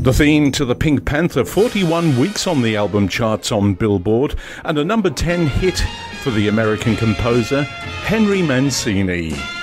The theme to the Pink Panther, 41 weeks on the album charts on Billboard, and a number 10 hit for the American composer Henry Mancini.